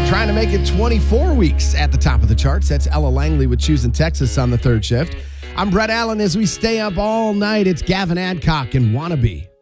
Trying to make it 24 weeks at the top of the charts. That's Ella Langley with Choosing Texas on the third shift. I'm Brett Allen as we stay up all night. It's Gavin Adcock and Wannabe.